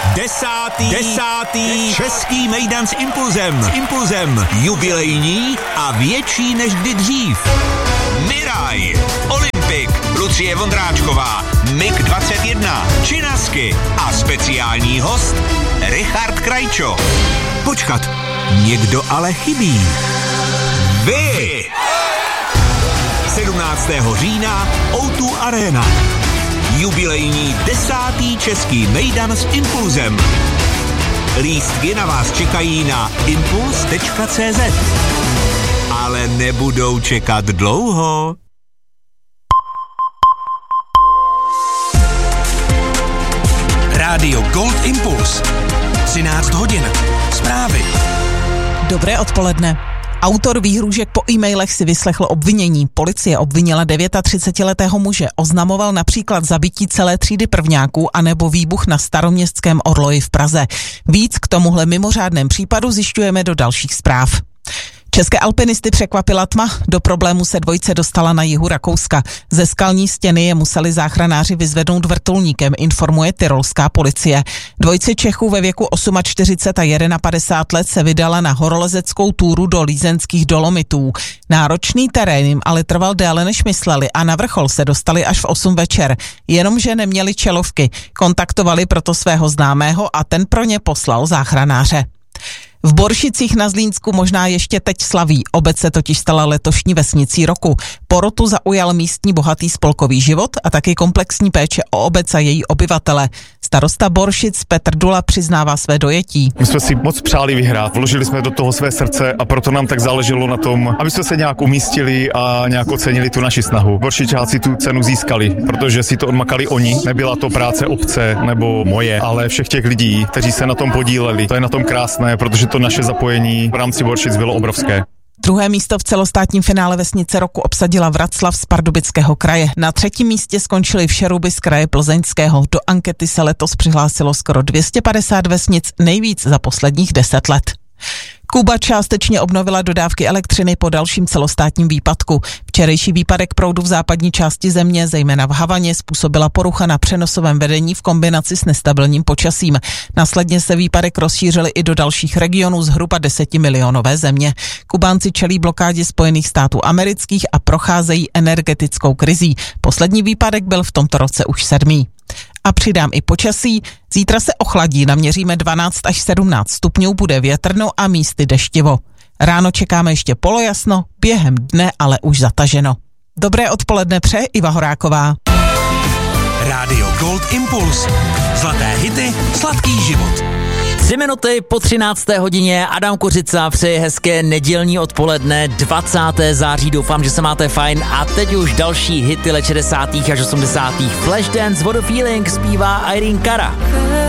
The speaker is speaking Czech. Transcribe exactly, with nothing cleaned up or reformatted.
Desátý, desátý český mejdan s Impulzem. S Impulzem jubilejní a větší než kdy dřív. Miraj, Olympik, Lucie Vondráčková, Mig dvacet jedna, Činasky a speciální host Richard Krajčo. Počkat, někdo ale chybí. Vy! sedmnáctého října ó dva Arena. Jubilejní desátý český mejdan s Impulzem. Lístky na vás čekají na impuls tečka cé zet. Ale nebudou čekat dlouho. Rádio Gold Impuls. třináct hodin. Zprávy. Dobré odpoledne. Autor výhrůžek po e-mailech si vyslechl obvinění. Policie obvinila třicetidevětiletého muže. Oznamoval například zabití celé třídy prvňáků anebo výbuch na Staroměstském orloji v Praze. Víc k tomuhle mimořádném případu zjišťujeme do dalších zpráv. České alpinisty překvapila tma, do problému se dvojice dostala na jihu Rakouska. Ze skalní stěny je museli záchranáři vyzvednout vrtulníkem, informuje tyrolská policie. Dvojice Čechů ve věku čtyřicet osm a padesát jedna let se vydala na horolezeckou túru do Lízenských Dolomitů. Náročný terén jim ale trval déle než mysleli a na vrchol se dostali až v osm večer, jenomže neměli čelovky. Kontaktovali proto svého známého a ten pro ně poslal záchranáře. V Boršicích na Zlínsku možná ještě teď slaví, obec se totiž stala letošní vesnicí roku. Porotu zaujal místní bohatý spolkový život a taky komplexní péče o obec a její obyvatele. Starosta Boršic Petr Dula přiznává své dojetí. My jsme si moc přáli vyhrát, vložili jsme do toho své srdce a proto nám tak záleželo na tom, aby jsme se nějak umístili a nějak ocenili tu naši snahu. Boršičáci tu cenu získali, protože si to odmakali oni. Nebyla to práce obce nebo moje, ale všech těch lidí, kteří se na tom podíleli. To je na tom krásné, protože to naše zapojení v rámci Boršic bylo obrovské. Druhé místo v celostátním finále vesnice roku obsadila Vraclav z Pardubického kraje. Na třetím místě skončili Všeruby z kraje Plzeňského. Do ankety se letos přihlásilo skoro dvě stě padesát vesnic, nejvíc za posledních deset let. Kuba částečně obnovila dodávky elektřiny po dalším celostátním výpadku. Včerejší výpadek proudu v západní části země, zejména v Havaně, způsobila porucha na přenosovém vedení v kombinaci s nestabilním počasím. Následně se výpadek rozšířil i do dalších regionů zhruba desetimilionové země. Kubánci čelí blokádě Spojených států amerických a procházejí energetickou krizí. Poslední výpadek byl v tomto roce už sedmý. A přidám i počasí. Zítra se ochladí, naměříme dvanáct až sedmnáct stupňů, bude větrno a místy deštivo. Ráno čekáme ještě polojasno, během dne ale už zataženo. Dobré odpoledne přeje Iva Horáková. Rádio Gold Impuls. Zlaté hity, sladký život. Tři minuty po třinácté hodině, Adam Kořica přeje hezké nedělní odpoledne, dvacátého září, doufám, že se máte fajn a teď už další hity let šedesátých až osmdesátých Flashdance, What a Feeling zpívá Irene Cara.